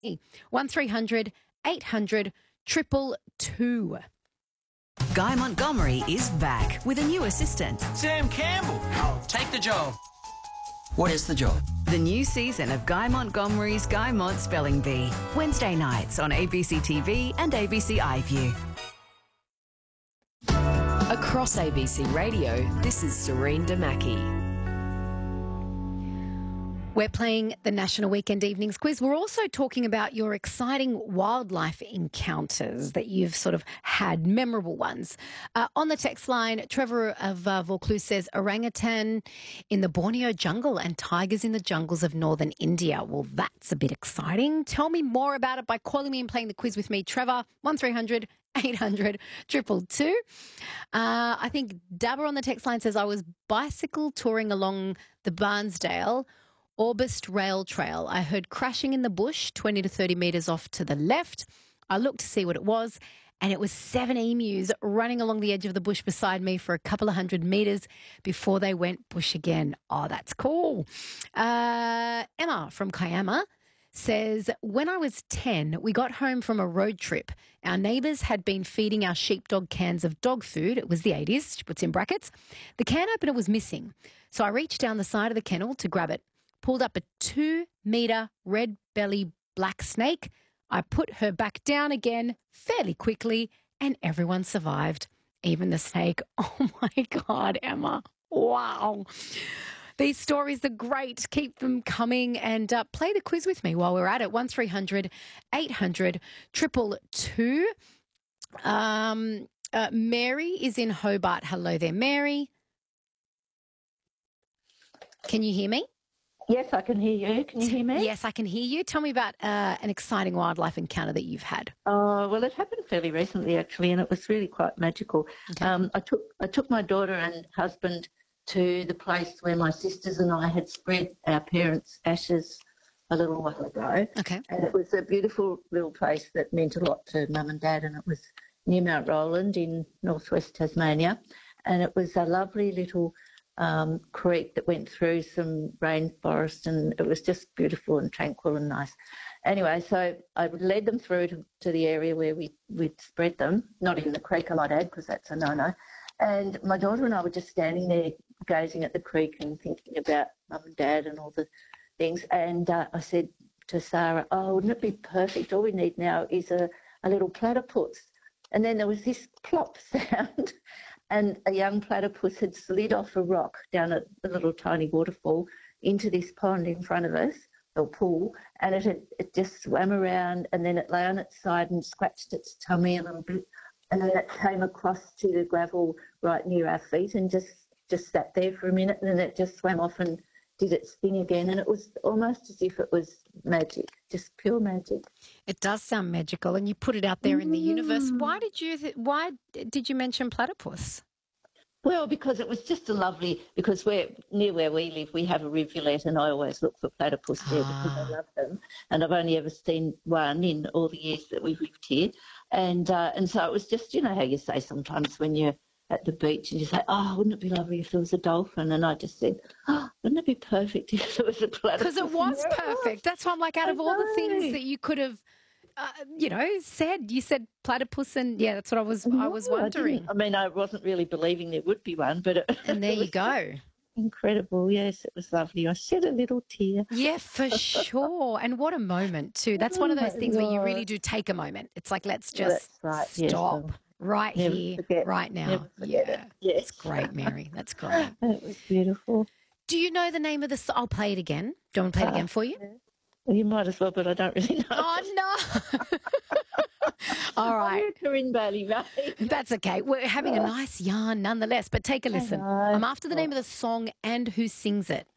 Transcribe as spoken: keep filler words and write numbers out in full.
one three hundred eight hundred two two two. Guy Montgomery is back with a new assistant. Sam Campbell. Take the job. What is the job? The new season of Guy Montgomery's Guy Mont Spelling Bee. Wednesday nights on A B C T V and A B C iView. Across A B C Radio, this is Serene Damaki. We're playing the National Weekend Evenings Quiz. We're also talking about your exciting wildlife encounters that you've sort of had, memorable ones. Uh, on the text line, Trevor of uh, Vaucluse says orangutan in the Borneo jungle and tigers in the jungles of northern India. Well, that's a bit exciting. Tell me more about it by calling me and playing the quiz with me. Trevor, one three hundred eight hundred two two two. Uh, I think Dabber on the text line says I was bicycle touring along the Barnsdale Orbist Rail Trail. I heard crashing in the bush twenty to thirty metres off to the left. I looked to see what it was, and it was seven emus running along the edge of the bush beside me for a couple of hundred metres before they went bush again. Oh, that's cool. Uh, Emma from Kiama says, when I was ten, we got home from a road trip. Our neighbours had been feeding our sheepdog cans of dog food. It was the eighties, she puts in brackets. The can opener was missing, so I reached down the side of the kennel to grab it. Pulled up a two-metre red belly black snake. I put her back down again fairly quickly and everyone survived, even the snake. Oh, my God, Emma. Wow. These stories are great. Keep them coming and uh, play the quiz with me while we're at it. one three hundred eight hundred two two two. Um, uh, Mary is in Hobart. Hello there, Mary. Can you hear me? Yes, I can hear you. Can you hear me? Yes, I can hear you. Tell me about uh, an exciting wildlife encounter that you've had. Oh, well, it happened fairly recently, actually, and it was really quite magical. Okay. Um, I took I took my daughter and husband to the place where my sisters and I had spread our parents' ashes a little while ago. Okay. And it was a beautiful little place that meant a lot to Mum and Dad, and it was near Mount Roland in northwest Tasmania. And it was a lovely little Um, creek that went through some rainforest, and it was just beautiful and tranquil and nice. Anyway, so I led them through to, to the area where we, we'd spread them, not in the creek, I might add, because that's a no-no. And my daughter and I were just standing there gazing at the creek and thinking about Mum and Dad and all the things. And uh, I said to Sarah, oh, wouldn't it be perfect? All we need now is a, a little platypus. And then there was this plop sound. And a young platypus had slid off a rock down a, a little tiny waterfall into this pond in front of us, or pool, and it had, it just swam around, and then it lay on its side and scratched its tummy a little bit, and then it came across to the gravel right near our feet and just, just sat there for a minute, and then it just swam off and did its thing again, and it was almost as if it was magic, just pure magic. It does sound magical, and you put it out there in the universe. Why did you th- Why did you mention platypus? Well, because it was just a lovely, because we're near where we live, we have a rivulet, and I always look for platypus there Ah. because I love them. And I've only ever seen one in all the years that we've lived here. And uh, and so it was just, you know how you say sometimes when you're at the beach and you say, oh, wouldn't it be lovely if there was a dolphin? And I just said, oh, wouldn't it be perfect if there was a platypus? Because it was perfect. That's why I'm like, out I of all the things know. that you could have, uh, you know, said, you said platypus, and yeah, that's what I was. I was No, I wondering. didn't. I mean, I wasn't really believing there would be one, but it, And there it you was go. incredible. Yes, it was lovely. I shed a little tear. Yeah, for sure. And what a moment too. That's one of Oh those my things where you God. really do take a moment. It's like, let's Well, just that's right, yes, stop um, right never here, forget, right now. never forget Yeah, it. Yes. it's great, Mary. That's great. It was beautiful. Do you know the name of the? s- I'll play it again. Do you want me to play it Uh, again for you? Well, you might as well, but I don't really know. Oh no! All right. I'm Corinne Bailey, right? That's okay. We're having a nice yarn nonetheless, but take a listen. know. I'm after the name of the song and who sings it.